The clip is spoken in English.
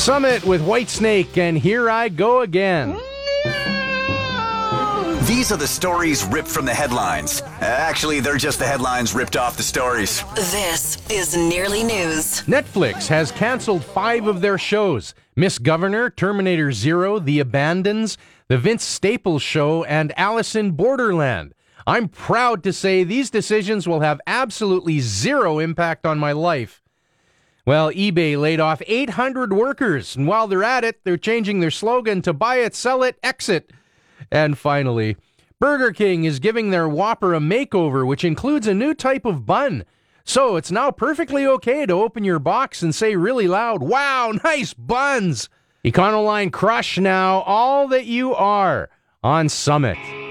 Summit with Whitesnake, and here I go again. These are the stories ripped from the headlines. Actually, they're just the headlines ripped off the stories. This is Nearly News. Netflix has canceled 5 of their shows: Miss Governor, Terminator Zero, The Abandons, The Vince Staples Show, and Alice in Borderland. I'm proud to say these decisions will have absolutely zero impact on my life. Well, eBay laid off 800 workers, and while they're at it, they're changing their slogan to buy it, sell it, exit. And finally, Burger King is giving their Whopper a makeover, which includes a new type of bun. So it's now perfectly okay to open your box and say really loud, "Wow, nice buns!" Econoline Crush now, all that you are on Summit.